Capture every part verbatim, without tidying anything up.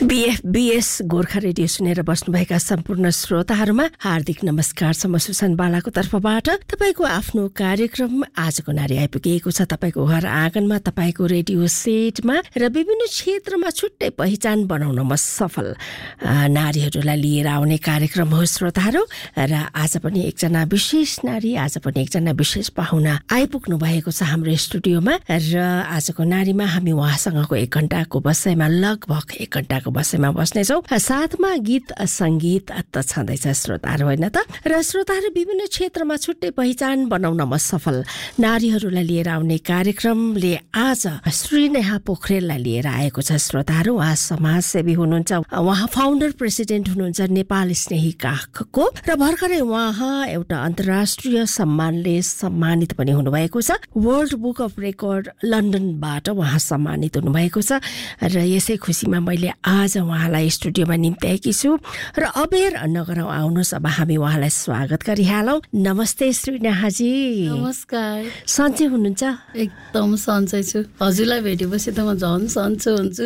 बीएफबीएस Gorkha radio सुनेर बस्नुभएका सम्पूर्ण श्रोताहरूमा हार्दिक नमस्कार छ। म सुसन बालाको तर्फबाट तपाईको आफ्नो कार्यक्रम आजको नारी आइपुगेको छ। तपाईको घर आँगनमा, तपाईको रेडियो सेटमा र विभिन्न क्षेत्रमा छुट्टै पहिचान बनाउनमा सफल नारीहरूलाई लिएर आउने कार्यक्रम हो श्रोताहरू। र आज पनि एकजना विशेष नारी, आज पनि एकजना विशेष पाहुना आइपुग्नु भएको छ हाम्रो स्टुडियोमा। र आजको नारीमा हामी उहाँसँगको एक घण्टाको बसाइमा लगभग एक घण्टाको बसाइमा बस्नेछौँ। साथमा गीत सङ्गीत त छँदैछ श्रोताहरू, होइन त? र श्रोताहरू विभिन्न क्षेत्रमा छुट्टै पहिचान बनाउनमा सफल नारीहरूलाई लिएर आउने कार्यक्रमले आज श्रीनेहा पोखरेललाई लिएर आएको छ श्रोताहरू। उहाँ समाजसेवी हुनुहुन्छ, उहाँ फाउन्डर प्रेसिडेन्ट हुनुहुन्छ नेपाल स्नेही काखको, र भर्खरै उहाँ एउटा अन्तर्राष्ट्रिय सम्मानले सम्मानित पनि हुनुभएको छ। वर्ल्ड बुक अफ रेकर्ड लन्डनबाट उहाँ सम्मानित हुनुभएको छ। र यसै खुसीमा मैले आज उहाँलाई स्टुडियोमा निम्त्याएकी छु। र अबेर नगरौँ, आउनुहोस् अब हामी उहाँलाई स्वागत गरिहालौँ। नमस्ते श्रीनेहाजी। नमस्कार। सन्चै हुनुहुन्छ? एकदम सन्चै छु। हजुरलाई भेटेपछि त म झन् सन्चो हुन्छु।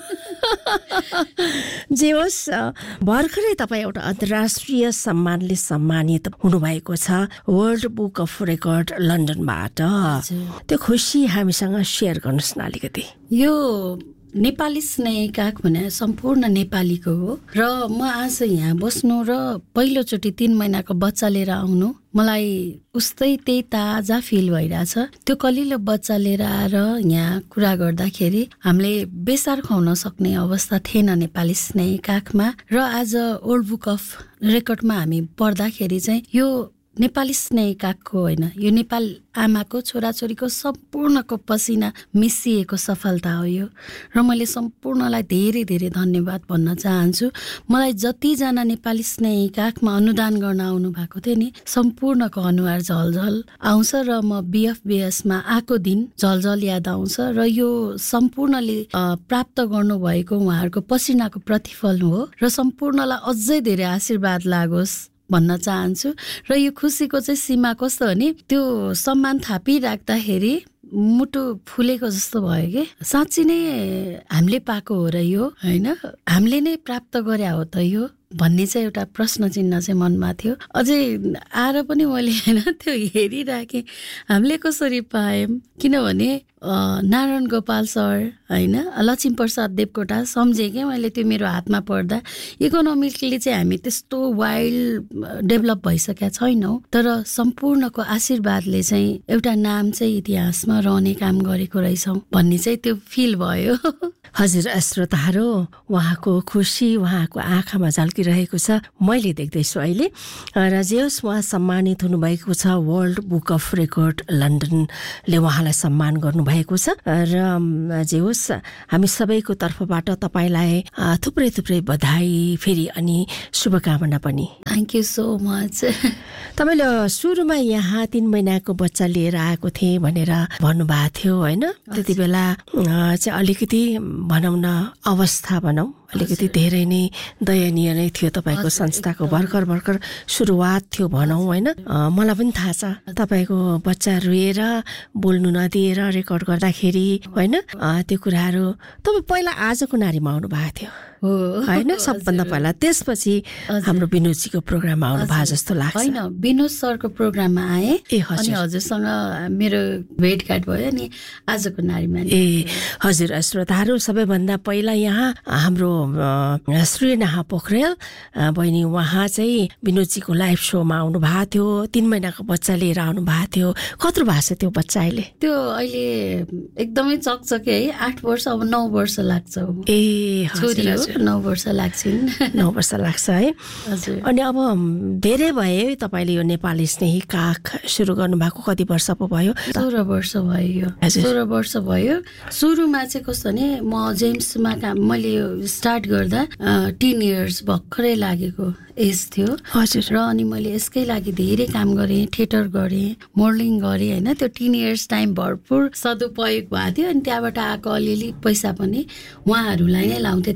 जे होस्, भर्खरै तपाईँ एउटा अन्तर्राष्ट्रिय सम्मानले सम्मानित हुनुभएको छ वर्ल्ड बुक अफ रेकर्ड लन्डनबाट। त्यो खुसी हामीसँग सेयर गर्नुहोस् न अलिकति। यो नेपाली स्नेही काख भने सम्पूर्ण नेपालीको हो। र म आज यहाँ बस्नु र पहिलोचोटि तीन महिनाको बच्चा लिएर आउनु मलाई उस्तै त्यही ताजा फिल भइरहेछ। त्यो कलिलो बच्चा लिएर आएर यहाँ कुरा गर्दाखेरि हामीले बेसार खुवाउन सक्ने अवस्था थिएन नेपाली स्नेही काखमा। र आज वर्ल्ड बुक अफ रेकर्डमा हामी पढ्दाखेरि चाहिँ यो नेपाली स्नेही काखको होइन, यो नेपाल आमाको छोराछोरीको सम्पूर्णको पसिना मिसिएको सफलता हो यो। र मैले सम्पूर्णलाई धेरै धेरै धन्यवाद भन्न चाहन्छु। मलाई जतिजना नेपाली स्नेही काखमा अनुदान गर्न आउनु भएको थियो नि, सम्पूर्णको अनुहार झलझल आउँछ। र म बीएफबीएसमा आएको दिन झलझल याद आउँछ। र यो सम्पूर्णले प्राप्त गर्नुभएको उहाँहरूको पसिनाको प्रतिफल हो। र सम्पूर्णलाई अझै धेरै आशीर्वाद लागोस् भन्न चाहन्छु। र यो खुसीको चाहिँ सीमा कस्तो हो नि, त्यो सम्मान थापिराख्दाखेरि मुटु फुलेको जस्तो भयो कि साँच्ची नै हामीले पाएको हो र यो, होइन हामीले नै प्राप्त गरे हो त यो भन्ने चाहिँ एउटा प्रश्न चिन्ह चाहिँ मनमा थियो। अझै आएर पनि मैले होइन त्यो हेरिराखेँ हामीले कसरी पायौँ। किनभने नारायण गोपाल सर, होइन लक्ष्मी प्रसाद देवकोटा सम्झेँ कि मैले त्यो मेरो हातमा पर्दा। इकोनोमिकली चाहिँ हामी त्यस्तो वाइल्ड डेभलप भइसकेका छैनौँ, तर सम्पूर्णको आशीर्वादले चाहिँ एउटा नाम चाहिँ इतिहासमा रहने काम गरेको रहेछौँ भन्ने चाहिँ त्यो फिल भयो। हजुर श्रोताहरू, उहाँको खुसी उहाँको आँखामा झल्किरहेको छ, मैले देख्दैछु अहिले। र जे होस्, उहाँ सम्मानित हुनुभएको छ। वर्ल्ड बुक अफ रेकर्ड लन्डनले उहाँलाई सम्मान गर्नुभएको छ। र जे होस्, हामी सबैको तर्फबाट तपाईँलाई थुप्रै थुप्रै बधाई फेरि अनि शुभकामना पनि। Thank you so much. तपाईँले सुरुमा यहाँ तीन महिनाको बच्चा लिएर आएको थिएँ भनेर भन्नुभएको थियो, होइन? त्यति बेला चाहिँ अलिकति भनौँ न अवस्था भनौँ अलिकति धेरै नै दयनीय नै थियो तपाईँको संस्थाको। भर्खर भर्खर सुरुवात थियो भनौँ, होइन? मलाई पनि थाहा छ तपाईँको बच्चा रोएर बोल्नु नदिएर रेकर्ड गर्दाखेरि, होइन त्यो कुराहरू। तपाईँ पहिला आजको नारीमा आउनु भएको थियो होइन सबभन्दा पहिला, त्यसपछि हाम्रो विनोदजीको प्रोग्राममा आउनु भयो जस्तो लाग्छ। होइन, विनोद सरको प्रोग्राममा आएँ ए अनि हजुरसँग मेरो भेटघाट भयो नि आजको नारीमा। ए हजुर श्रोताहरू, सबैभन्दा पहिला यहाँ हाम्रो श्रीनेहा पोखरेल बहिनी उहाँ चाहिँ विनोदजीको लाइभ सोमा आउनु भएको थियो। तीन महिनाको बच्चा लिएर आउनु भएको थियो। कत्रो भएको छ त्यो बच्चा अहिले? त्यो अहिले एकदमै चकचके है, आठ वर्ष अब नौ वर्ष लाग्छ। ए छोरी हो, नौ वर्ष लाग्छन्। नौ वर्ष लाग्छ है। अनि अब धेरै भयो तपाईँले यो नेपाली स्नेही काख सुरु गर्नुभएको, कति वर्ष पो भयो? सोह्र वर्ष भयो। सोह्र वर्ष भयो। सुरुमा चाहिँ कस्तो भने म जेम्समा काम मैले स्टार्ट गर्दा टिन इयर्स भर्खरै लागेको एज थियो। हजुर। र अनि मैले यसकै लागि धेरै काम गरेँ, थिएटर गरेँ, मोडलिङ गरेँ, होइन त्यो टिन इयर्स टाइम भरपुर सदुपयोग भएको थियो। अनि त्यहाँबाट आएको अलिअलि पैसा पनि उहाँहरूलाई नै लाउँथेँ। त्यतिखेर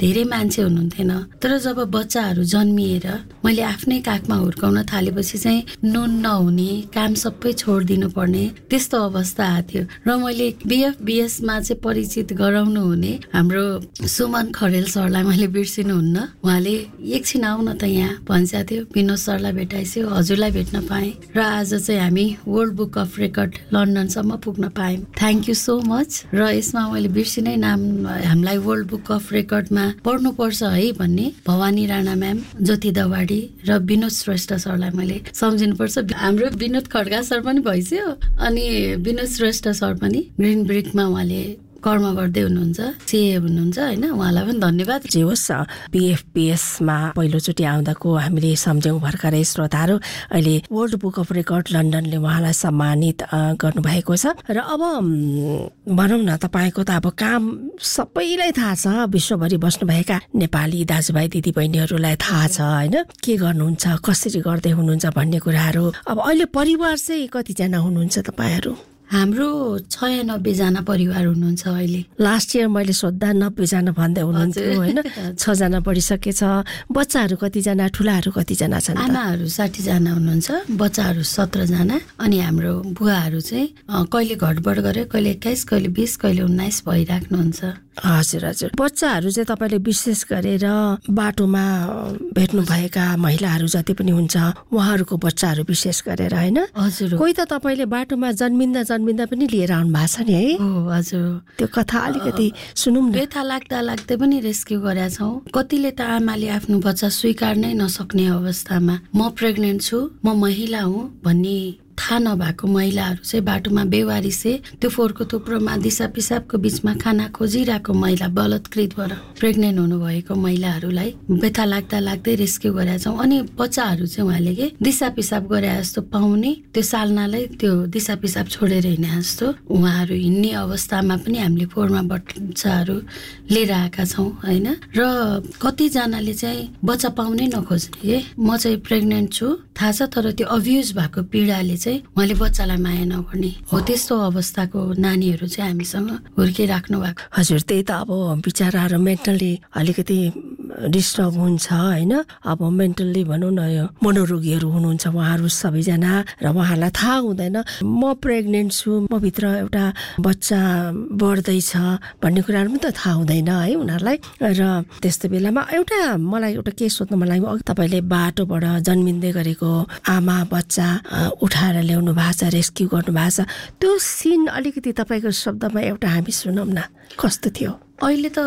धेरै मान्छे हुनुहुन्थेन। तर जब बच्चाहरू जन्मिएर मैले आफ्नै काखमा हुर्काउन थालेपछि चाहिँ नुन नहुने, काम सबै छोडिदिनु पर्ने त्यस्तो अवस्था आएको थियो। र मैले बिएफबिएसमा चाहिँ परिचित गराउनु हुने हाम्रो सुमन खरेल सरलाई मैले बिर्सिनुहुन्न। उहाँले एकछिन आउन त यहाँ भन्छ थियो, विनोद सरलाई भेटाइसक्यो, हजुरलाई भेट्न पाएँ र आज चाहिँ हामी वर्ल्ड बुक अफ रेकर्ड लन्डनसम्म पुग्न पायौँ। Thank you so much. र यसमा मैले बिर्सिनै नाम हामीलाई वर्ल्ड बुक अफ रेकर्डमा पढ्नुपर्छ है भन्ने भवानी राणा म्याम, ज्योति दवाडी र विनोद श्रेष्ठ सरलाई मैले सम्झिनुपर्छ। हाम्रो विनोद खड्का सर पनि भइसक्यो, अनि विनोद श्रेष्ठ सर पनि ग्रिन ब्रिकमा उहाँले कर्म गर्दै हुनुहुन्छ, सिए हुनुहुन्छ होइन, उहाँलाई पनि धन्यवाद। जे होस्, बिएफपिएसमा पहिलोचोटि आउँदाको हामीले सम्झ्यौँ भर्खरै श्रोताहरू। अहिले वर्ल्ड बुक अफ रेकर्ड लन्डनले उहाँलाई सम्मानित गर्नुभएको छ। र अब भनौँ न, तपाईँको त अब काम सबैलाई थाहा छ, विश्वभरि बस्नुभएका नेपाली दाजुभाइ दिदीबहिनीहरूलाई थाहा छ होइन, के गर्नुहुन्छ, कसरी गर्दै हुनुहुन्छ भन्ने कुराहरू। अब अहिले परिवार चाहिँ कतिजना हुनुहुन्छ तपाईँहरू? हाम्रो छयानब्बे जना परिवार हुनुहुन्छ अहिले। लास्ट इयर मैले सोद्धा नब्बे जना भन्दै हुनुहुन्थ्यो होइन, छजना बढिसकेछ। बच्चाहरू कतिजना, ठुलाहरू कतिजना छन्? आमाहरू साठी जना हुनुहुन्छ, बच्चाहरू सत्र जना, अनि हाम्रो बुवाहरू चाहिँ कहिले घटबड गरे, कहिले एक्काइस, कहिले बिस, कहिले उन्नाइस भइराख्नुहुन्छ। हजुर हजुर। बच्चाहरू चाहिँ तपाईँले विशेष गरेर बाटोमा भेट्नुभएका महिलाहरू जति पनि हुन्छ उहाँहरूको बच्चाहरू विशेष गरेर होइन? हजुर। कोही त तपाईँले बाटोमा जन्मिँदा जन्मिँदा पनि लिएर आउनु भएको छ नि है? हो हजुर। त्यो कथा अलिकति सुनौँ न। व्यथा लाग्दा लाग्दै पनि रेस्क्यु गरेका छौँ। कतिले त आमाले आफ्नो बच्चा स्वीकार नै नसक्ने अवस्थामा म प्रेग्नेन्ट छु, म महिला हुँ भन्ने थाहा नभएको महिलाहरू चाहिँ बाटोमा बेवारिसे त्यो फोहोरको थुप्रोमा दिसा पिसाबको बिचमा खाना खोजिरहेको महिला, बलात्कृत भएर प्रेग्नेन्ट हुनुभएको महिलाहरूलाई व्यथा लाग्दा लाग्दै रेस्क्यु गरेका छौँ। अनि बच्चाहरू चाहिँ उहाँले के दिसा पिसाब गरे जस्तो पाउने, त्यो साल्नालाई त्यो दिसा पिसाब छोडेर हिँडे जस्तो उहाँहरू हिँड्ने अवस्थामा पनि हामीले फोहोरमा बच्चाहरू लिएर आएका छौँ होइन। र कतिजनाले चाहिँ बच्चा पाउनै नखोज्ने के म चाहिँ प्रेग्नेन्ट छु थाहा छ, तर त्यो अब्युज भएको पीडाले चाहिँ उहाँले बच्चालाई माया नगर्ने हो, त्यस्तो अवस्थाको नानीहरू चाहिँ हामीसँग हुर्किराख्नु भएको। हजुर, त्यही त अब बिचराहरू मेन्टल्ली अलिकति डिस्टर्ब हुन्छ होइन। अब मेन्टल्ली भनौँ न, यो मनोरोगीहरू हुनुहुन्छ उहाँहरू सबैजना, र उहाँहरूलाई थाहा हुँदैन म प्रेग्नेन्ट छु, म भित्र एउटा बच्चा बढ्दैछ भन्ने कुराहरू पनि त थाहा हुँदैन है उनीहरूलाई। र त्यस्तो बेलामा एउटा मलाई एउटा के सोध्नु मन लाग्यो, अघि तपाईँले बाटोबाट जन्मिँदै गरेको आमा बच्चा उठाएर ल्याउनु भएको छ, रेस्क्यु गर्नु भएको छ, त्यो सिन अलिकति तपाईँको शब्दमा एउटा हामी सुनौँ न, कस्तो थियो? अहिले त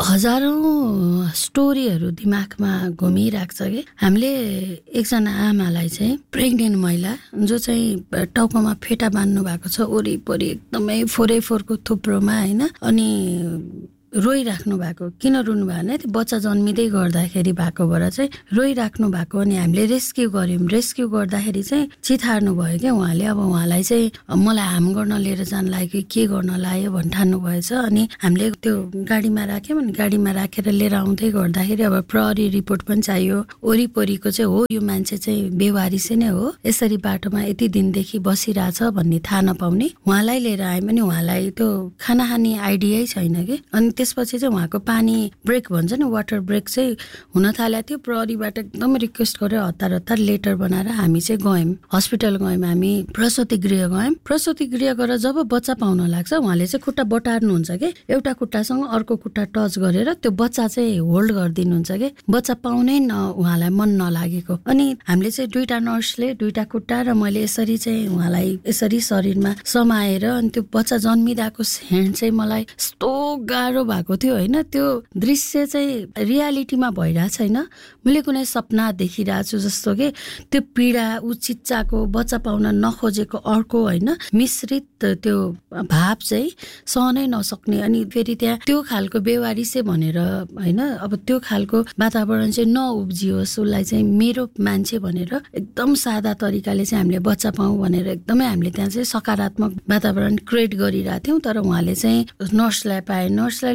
हजारौँ स्टोरीहरू दिमागमा घुमिरहेको छ कि हामीले एकजना आमालाई चाहिँ प्रेग्नेन्ट महिला जो चाहिँ टाउकोमा फेटा बान्नु भएको छ, वरिपरि एकदमै फोरै फोहोरको थुप्रोमा होइन, अनि रोइराख्नु भएको। किन रुनु भयो भने त्यो बच्चा जन्मिँदै गर्दाखेरि भएको भएर चाहिँ रोइराख्नु भएको। अनि हामीले रेस्क्यु गऱ्यौँ। रेस्क्यु गर्दाखेरि चाहिँ चितार्नु भयो क्या उहाँले। अब उहाँलाई चाहिँ मलाई हाम गर्न लिएर जान लाग्यो, के गर्न लाग्यो भन् ठान्नु भएछ। अनि हामीले त्यो गाडीमा राख्यौँ। अनि गाडीमा राखेर लिएर आउँदै गर्दाखेरि अब प्रहरी रिपोर्ट पनि चाहियो, वरिपरिको चाहिँ हो यो मान्छे चाहिँ बेवारिसे नै हो, यसरी बाटोमा यति दिनदेखि बसिरहेछ भन्ने थाहा नपाउने। उहाँलाई लिएर आएँ पनि उहाँलाई त्यो खाना खाने आइडियै छैन कि। अनि त्यसपछि चाहिँ उहाँको पानी ब्रेक भन्छ नि, वाटर ब्रेक चाहिँ हुन थालेको थियो। प्रहरीबाट एकदम रिक्वेस्ट गरेर हतार हतार लेटर बनाएर हामी चाहिँ गयौँ, हस्पिटल गयौँ, हामी प्रसुति गृह गयौँ। प्रसुति गृह गरेर जब बच्चा पाउन लाग्छ उहाँले चाहिँ खुट्टा बटार्नुहुन्छ कि, एउटा खुट्टासँग अर्को खुट्टा टच गरेर त्यो बच्चा चाहिँ होल्ड गरिदिनुहुन्छ कि, बच्चा पाउनै न उहाँलाई मन नलागेको। अनि हामीले चाहिँ दुईवटा नर्सले दुईवटा खुट्टा र मैले यसरी चाहिँ उहाँलाई यसरी शरीरमा समाएर, अनि त्यो बच्चा जन्मिँदाको सेन्ड चाहिँ मलाई यस्तो गाह्रो भएको थियो होइन। त्यो दृश्य चाहिँ रियालिटीमा भइरहेको छैन, मैले कुनै सपना देखिरहेको छु जस्तो कि। त्यो पीडा, ऊ चिच्चाको बच्चा पाउन नखोजेको अर्को होइन, मिश्रित त्यो भाव चाहिँ सहनै नसक्ने। अनि फेरि त्यहाँ त्यो खालको बेवारिसे भनेर होइन, अब त्यो खालको वातावरण चाहिँ नउब्जियोस्, उसलाई चाहिँ मेरो मान्छे भनेर एकदम सादा तरिकाले चाहिँ हामीले बच्चा पाऊँ भनेर एकदमै हामीले त्यहाँ चाहिँ सकारात्मक वातावरण क्रिएट गरिरहेको थियौँ। तर उहाँले चाहिँ नर्सलाई पाए, नर्सलाई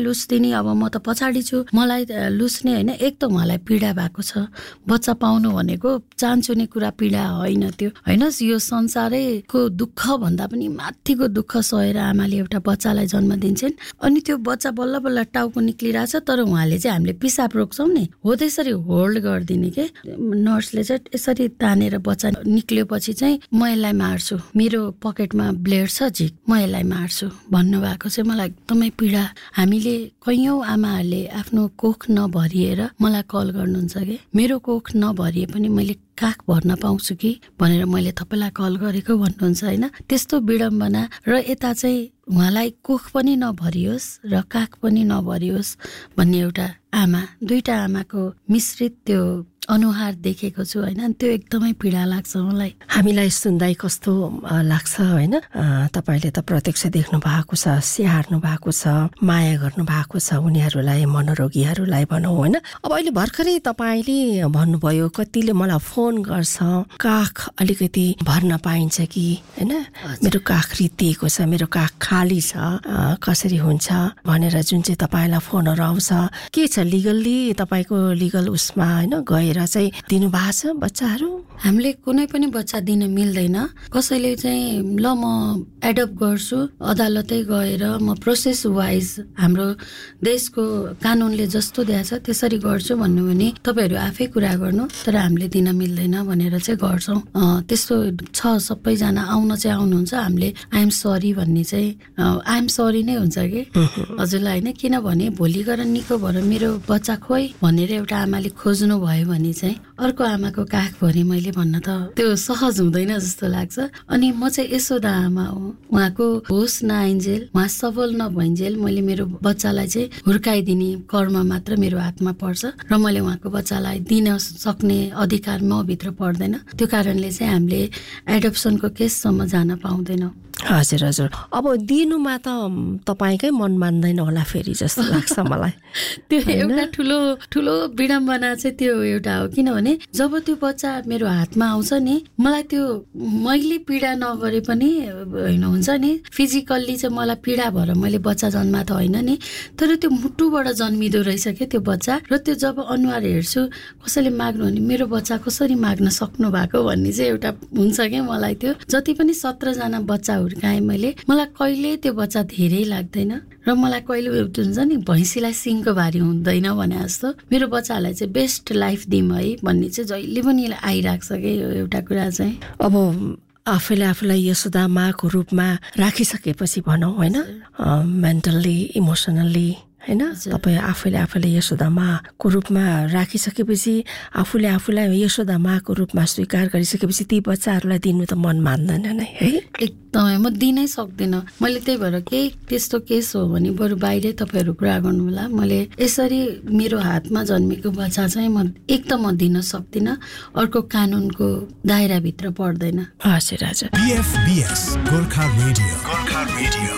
लुस्दिने, अब म त पछाडि छु, मलाई लुस्ने होइन। एक त उहाँलाई पीडा भएको छ, बच्चा पाउनु भनेको चान्चुने कुरा पीडा होइन त्यो होइन। यो संसारैको दुःख भन्दा पनि माथिको दुःख सहेर आमाले एउटा बच्चालाई जन्म दिन्छन्। अनि त्यो बच्चा बल्ल बल्ल टाउको निक्लिरहेछ, तर उहाँले चाहिँ हामीले पिसाब रोक्छौँ नि हो त्यसरी होल्ड गरिदिने के। नर्सले चाहिँ यसरी तानेर बच्चा निक्लिएपछि चाहिँ म यसलाई मार्छु, मेरो पकेटमा ब्लेड छ झिक, म यसलाई मार्छु भन्नुभएको चाहिँ मलाई एकदमै पीडा। हामीले कैयौँ आमाहरूले आफ्नो कोख नभरिएर मलाई कल गर्नुहुन्छ कि मेरो कोख नभरिए पनि मैले काख भर्न पाउँछु कि भनेर मैले तपाईँलाई कल गरेको भन्नुहुन्छ होइन। त्यस्तो विडम्बना र यता चाहिँ उहाँलाई कोख पनि नभरियोस् र काख पनि नभरियोस् भन्ने एउटा आमा, दुईटा आमाको मिश्रित त्यो अनुहार देखेको छु होइन। त्यो एकदमै पीडा लाग्छ मलाई। हामीलाई सुन्दै कस्तो लाग्छ होइन। तपाईँले त प्रत्यक्ष देख्नु भएको छ, स्याहार्नु भएको छ, माया गर्नु भएको छ उनीहरूलाई, मनोरोगीहरूलाई भनौँ होइन। अब अहिले भर्खरै तपाईँले भन्नुभयो कतिले मलाई फोन गर्छ, काख अलिकति भर्न पाइन्छ कि होइन, मेरो काख रित्तिएको छ, मेरो काख खाली छ, कसरी हुन्छ भनेर जुन चाहिँ तपाईँलाई फोनहरू आउँछ, के छ लिगल्ली तपाईँको लिगल उसमा होइन गएर चाहिँ दिनु भएको छ बच्चाहरू? हामीले कुनै पनि बच्चा दिन मिल्दैन। कसैले चाहिँ ल म एडप्ट गर्छु, अदालतै गएर म प्रोसेस वाइज हाम्रो देशको कानुनले जस्तो दिएको छ त्यसरी गर्छु भन्नु भने तपाईँहरू आफै कुरा गर्नु, तर हामीले दिन मिल्दैन भनेर चाहिँ गर्छौँ। त्यस्तो छ, सबैजना आउन चाहिँ आउनुहुन्छ, हामीले आइएम सरी भन्ने चाहिँ आइएम सरी नै हुन्छ कि हजुरलाई होइन। किनभने भोलि गएर निको भएर मेरो बच्चा खोइ भनेर एउटा आमाले खोज्नु भयो भने चाहिँ अर्को आमाको काख भरि मैले भन्न त त्यो सहज हुँदैन जस्तो लाग्छ। अनि म चाहिँ यशोदा आमा हो, उहाँको होस नआइन्जेल, उहाँ सबल नभइन्जेल मैले मेरो बच्चालाई चाहिँ हुर्काइदिने कर्म मात्र मेरो हातमा पर्छ र मैले उहाँको बच्चालाई दिन सक्ने अधिकार म भित्र पर्दैन। त्यो कारणले चाहिँ हामीले एडप्सनको केससम्म जान पाउँदैनौँ। हजुर हजुर। अब दिनुमा त तपाईँकै मन मान्दैन होला फेरि जस्तो लाग्छ मलाई। त्यो एउटा ठुलो ठुलो विडम्बना चाहिँ त्यो एउटा हो। किनभने जब त्यो बच्चा मेरो हातमा आउँछ नि, मलाई त्यो मैले पीडा नगरे पनि होइन हुन्छ नि, फिजिकल्ली चाहिँ मलाई पीडा भएर मैले बच्चा जन्मा त होइन नि, तर त्यो मुटुबाट जन्मिँदो रहेछ क्या त्यो बच्चा। र त्यो जब अनुहार हेर्छु कसैले माग्नु भने मेरो बच्चा कसरी माग्न सक्नु भएको भन्ने चाहिँ एउटा हुन्छ क्या मलाई। त्यो जति पनि सत्रजना बच्चा हुर्काएँ मैले, मलाई कहिले त्यो बच्चा धेरै लाग्दैन र मलाई कहिले हुन्छ नि भैँसीलाई सिङको भारी हुँदैन भने जस्तो मेरो बच्चाहरूलाई चाहिँ बेस्ट लाइफ दिउँ है भन्ने चाहिँ जहिले पनि आइरहेको छ कि यो एउटा कुरा चाहिँ। अब आफैले आफूलाई यशोदा माको रूपमा राखिसकेपछि भनौँ होइन, मेन्टल्ली इमोसनल्ली होइन, तपाईँ आफैले आफैले यशोदा माको रूपमा राखिसकेपछि, आफूले आफूलाई यशोदा माको रूपमा स्वीकार गरिसकेपछि ती बच्चाहरूलाई दिनु त मन मान्दैन नै है। एकदमै म दिनै सक्दिनँ। मैले त्यही भएर केही त्यस्तो केस हो भने बरु बाहिरै तपाईँहरू कुरा गर्नु होला। मैले यसरी मेरो हातमा जन्मेको बच्चा चाहिँ म एक त म दिन सक्दिनँ, अर्को कानुनको दायराभित्र पर्दैन। हजुर हजुर। बीएफबीएस गोर्खा रेडियो, गोर्खा रेडियो।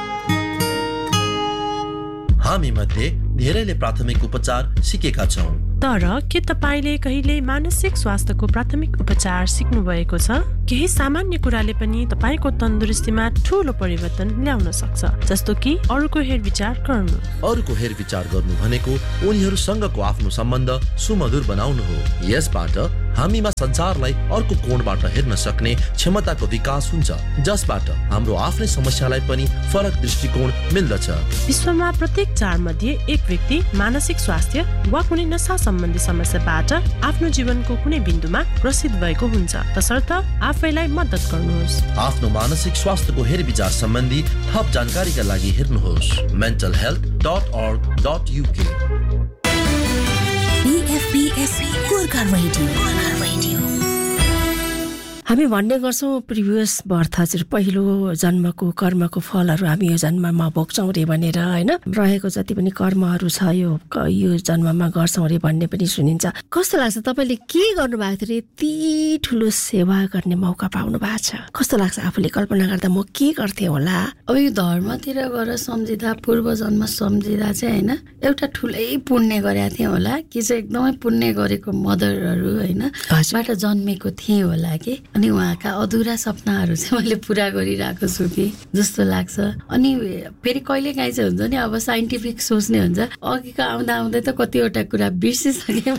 हामी मध्ये धेरैले प्राथमिक उपचार सिकेका छौँ, तर के तपाईले कहिले मानसिक स्वास्थ्यको प्राथमिक उपचार सिक्नु भएको छ? केही सामान्य कुराले पनि तपाईको तन्दुरुस्तीमा ठूलो परिवर्तन ल्याउन सक्छ, जस्तो कि अरूको हेरविचार गर्नु। अरूको हेरविचार गर्नु भनेको उनीहरूसँगको आफ्नो सम्बन्ध सुमधुर बनाउनु हो। यसबाट हामीमा संसारलाई अर्को कोणबाट हेर्न सक्ने क्षमताको विकास हुन्छ, जसबाट हाम्रो आफ्नै समस्यालाई पनि फरक दृष्टिकोण मिल्दछ। विश्वमा प्रत्येक चार मध्ये एक व्यक्ति मानसिक स्वास्थ्य वा कुनै नशा सम्बन्धी समस्याबाट आफ्नो जीवनको कुनै बिन्दुमा ग्रसित भएको हुन्छ। तसर्थ आफैलाई मद्दत गर्नुहोस्। आफ्नो मानसिक स्वास्थ्यको हेरविचार सम्बन्धी थप जानकारीका लागि हेर्नुहोस् मेन्टल हेल्थ डट अर्ग डट युके। बीएफबीएस गोर्खा रेडियो। हामी भन्ने गर्छौँ प्रिभियस बर्थ हजुर पहिलो जन्मको कर्मको फलहरू हामी यो जन्ममा भोग्छौँ रे भनेर होइन, रहेको जति पनि कर्महरू छ यो यो जन्ममा गर्छौँ रे भन्ने पनि सुनिन्छ। कस्तो लाग्छ तपाईँले के गर्नुभएको थियो रे यति ठुलो सेवा गर्ने मौका पाउनु भएको छ? कस्तो लाग्छ आफूले कल्पना गर्दा म के गर्थेँ होला? अब यो धर्मतिर गएर सम्झिँदा, पूर्व जन्म सम्झिँदा चाहिँ होइन एउटा ठुलै पुण्य गरेको थिएँ होला कि चाहिँ एकदमै पुण्य गरेको मदरहरू होइन बाट जन्मेको थिएँ होला कि अनि उहाँका अधुरा सपनाहरू चाहिँ मैले पुरा गरिरहेको छु कि जस्तो लाग्छ। अनि फेरि कहिले काहीँ चाहिँ हुन्छ नि, अब साइन्टिफिक सोच्ने हुन्छ, अघिको आउँदा आउँदै त कतिवटा कुरा बिर्सिसकेँ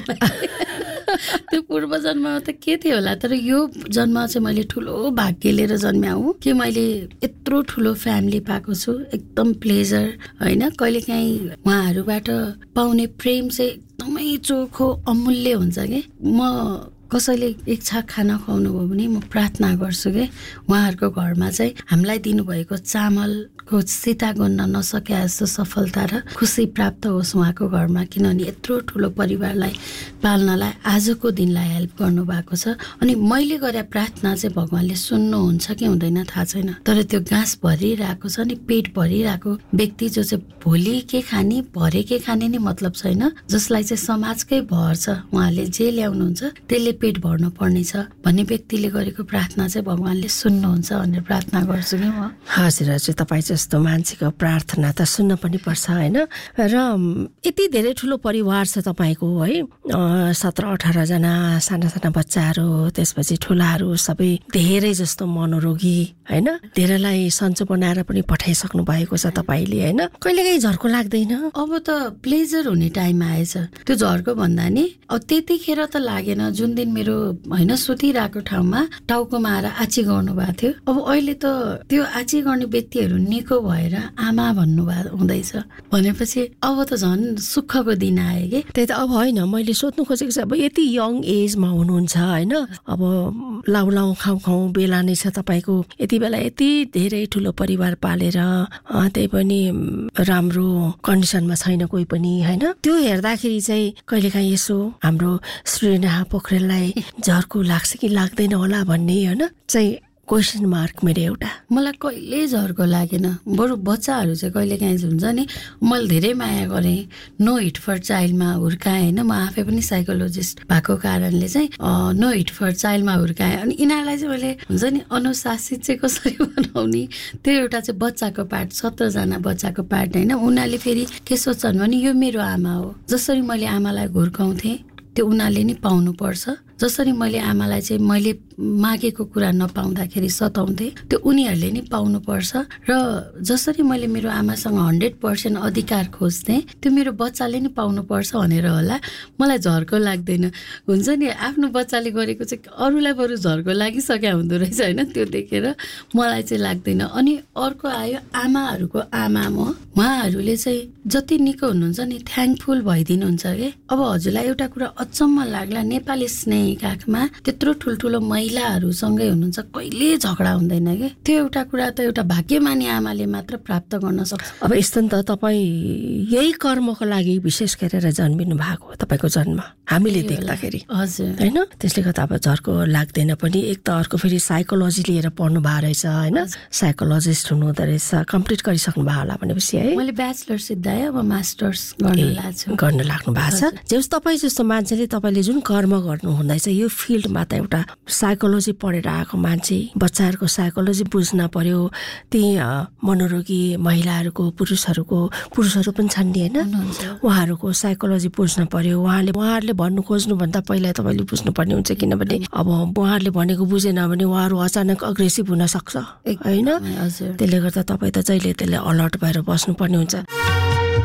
त्यो पूर्व जन्ममा त के थियो होला, तर यो जन्म चाहिँ मैले ठुलो भाग्य लिएर जन्म्या हुँ कि मैले यत्रो ठुलो फ्यामिली पाएको छु, एकदम प्लेजर होइन। कहिलेकाहीँ उहाँहरूबाट पाउने प्रेम चाहिँ एकदमै चोखो अमूल्य हुन्छ कि म कसैले एक छाक खाना खुवाउनु भयो भने म प्रार्थना गर्छु कि उहाँहरूको घरमा चाहिँ हामीलाई दिनुभएको चामलको सिता गोन्न नसके जस्तो सफलता र खुसी प्राप्त होस् उहाँको घरमा, किनभने यत्रो ठुलो परिवारलाई पाल्नलाई आजको दिनलाई हेल्प गर्नुभएको छ। अनि मैले गरे प्रार्थना चाहिँ भगवान्ले सुन्नुहुन्छ कि हुँदैन थाहा छैन, तर त्यो गाँस भरिरहेको छ नि, पेट भरिरहेको व्यक्ति जो चाहिँ भोलि के खाने भरे के खाने नि मतलब छैन, जसलाई चाहिँ समाजकै भर छ, उहाँले जे ल्याउनुहुन्छ त्यसले पेट भर्नु पर्ने छ भन्ने व्यक्तिले गरेको प्रार्थना चाहिँ भगवान्ले सुन्नुहुन्छ भनेर प्रार्थना गर्छु कि म। हजुर हजुर, तपाईँ जस्तो मान्छेको प्रार्थना त सुन्न पनि पर्छ होइन। र यति धेरै ठुलो परिवार छ तपाईँको है, सत्र अठारजना साना साना बच्चाहरू, त्यसपछि ठुलाहरू सबै धेरै जस्तो मनोरोगी होइन, धेरैलाई सन्चो बनाएर पनि पठाइसक्नु भएको छ तपाईँले होइन। कहिलेकाहीँ झर्को लाग्दैन? अब त प्लेजर हुने टाइम आएछ, त्यो झर्को भन्दा नि अब त्यतिखेर त लागेन। जुन दिन मेरो होइन सुतिरहेको ठाउँमा टाउकोमा आएर आची गर्नु भएको थियो, अब अहिले त त्यो आची गर्ने व्यक्तिहरू निको भएर आमा भन्नुभएको हुँदैछ भनेपछि अब त झन् सुखको दिन आयो कि। त्यही त अब होइन, मैले सोध्नु खोजेको चाहिँ अब यति यङ एजमा हुनुहुन्छ होइन, अब लाउ लाउ खाउ खाउ बेला नै छ तपाईँको, यति बेला यति धेरै ठुलो परिवार पालेर त्यही पनि राम्रो कन्डिसनमा छैन कोही पनि होइन। त्यो हेर्दाखेरि चाहिँ कहिलेकाहीँ यसो हाम्रो श्रीनेहा पोखरेललाई झर्को लाग्छ कि लाग्दैन होला भन्ने होइन चाहिँ क्वेसन मार्क मेरो एउटा। मलाई कहिले झर्को लागेन, बरु बच्चाहरू चाहिँ कहिले काहीँ हुन्छ नि, मैले धेरै माया गरेँ, नो हिट फर चाइल्डमा हुर्काएँ होइन। म आफै पनि साइकोलोजिस्ट भएको कारणले चाहिँ नो हिट फर चाइल्डमा हुर्काएँ। अनि यिनीहरूलाई चाहिँ मैले हुन्छ नि अनुशासित चाहिँ कसरी बनाउने, त्यो एउटा चाहिँ बच्चाको पार्ट, सत्रजना बच्चाको पार्ट होइन। उनीहरूले फेरि के सोच्छन् भने यो मेरो आमा हो, जसरी मैले आमालाई हुर्काउँथेँ त्यो उनीहरूले नि पाउनुपर्छ, जसरी मैले आमालाई चाहिँ मैले मागेको कुरा नपाउँदाखेरि सताउँथेँ त्यो उनीहरूले नि पाउनुपर्छ, र जसरी मैले मेरो आमासँग हन्ड्रेड पर्सेन्ट अधिकार खोज्थेँ त्यो मेरो बच्चाले नि पाउनुपर्छ भनेर होला मलाई झर्को लाग्दैन। हुन्छ नि आफ्नो बच्चाले गरेको चाहिँ अरूलाई बरु झर्को लागिसक्यो हुँदो रहेछ होइन, त्यो देखेर मलाई चाहिँ लाग्दैन। अनि अर्को आयो आमाहरूको आमा, म उहाँहरूले चाहिँ जति निको हुनुहुन्छ नि थ्याङ्कफुल भइदिनुहुन्छ कि। अब हजुरलाई एउटा कुरा अचम्म लाग्ला, नेपाली स्नेह काखमा त्यत्रो ठुल्ठुलो महिलाहरूसँगै हुनुहुन्छ, कहिले झगडा हुँदैन कि। त्यो एउटा कुरा त एउटा भाग्यमानी आमाले मात्र प्राप्त गर्न सक्छ। अब यस्तो नि त तपाईँ यही कर्मको लागि विशेष गरेर जन्मिनु भएको हो, तपाईँको जन्म हामीले देख्दाखेरि हजुर होइन, त्यसले गर्दा अब झर्को लाग्दैन पनि। एक त अर्को फेरि साइकोलोजी लिएर पढ्नु भएको रहेछ होइन, साइकोलोजिस्ट हुनुहुँदो रहेछ, कम्प्लिट गरिसक्नु भयो होला भनेपछि है। मैले ब्याचलर सिद्धाएँ, अब मास्टर्स गर्न लाग्छु गर्न लाग्नु भएको छ। जस तपाईँ जस्तो मान्छेले तपाईँले जुन कर्म गर्नु हुँदैछ यो फिल्डमा त एउटा साइकोलोजी पढेर आएको मान्छे, बच्चाहरूको साइकोलोजी बुझ्न पर्यो, ती मनोरोगी महिलाहरूको पुरुषहरूको पुरुषहरू पनि छन् नि होइन, उहाँहरूको साइकोलोजी बुझ्न पर्यो। उहाँले उहाँहरूले भन्नु खोज्नुभन्दा पहिला तपाईँले बुझ्नुपर्ने हुन्छ, किनभने अब उहाँहरूले भनेको बुझेन भने उहाँहरू अचानक अग्रेसिभ हुन सक्छ होइन। त्यसले गर्दा तपाईँ त जहिले त्यसले अलर्ट भएर बस्नुपर्ने हुन्छ।